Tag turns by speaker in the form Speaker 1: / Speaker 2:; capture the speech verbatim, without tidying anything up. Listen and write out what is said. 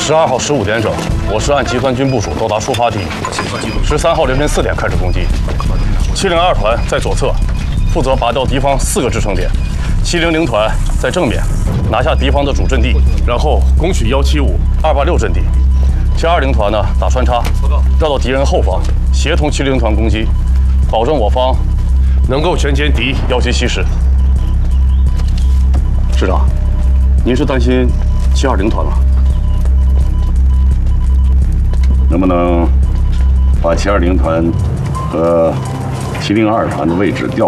Speaker 1: 十二号十五点整，我是按集团军部署到达出发地。十三号凌晨四点开始攻击。七零二团在左侧，负责拔掉敌方四个支撑点。七零零团在正面，拿下敌方的主阵地，然后攻取幺七五、二八六阵地。七二零团呢打穿插，绕到敌人后方，协同七零团攻击，保证我方能够全歼敌幺七七师。师长，您是担心七二零团吗？
Speaker 2: 能不能把七二零团和七零二团的位置调